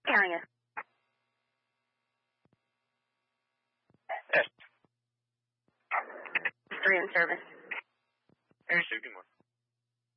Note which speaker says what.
Speaker 1: Area.
Speaker 2: Yes.
Speaker 1: 3 in service.
Speaker 2: Area 2, good morning.